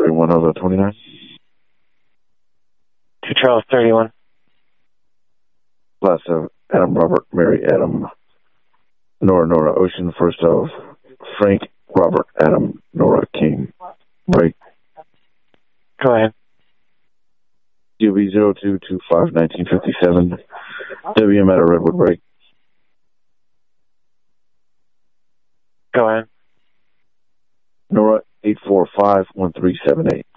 31 over 29. 2 Charles 31. Last of Adam, Robert, Mary, Adam, Nora, Ocean, first of Frank, Robert, Adam, Nora, King. Break. Go ahead. UB 0225 1957. WM at a Redwood break. Go ahead. Nora 845 1378.